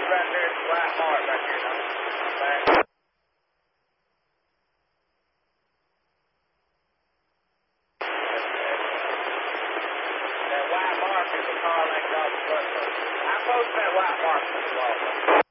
right there at the white mark right here. Back. That white mark is a car length off the bus. I posted that white mark for the law.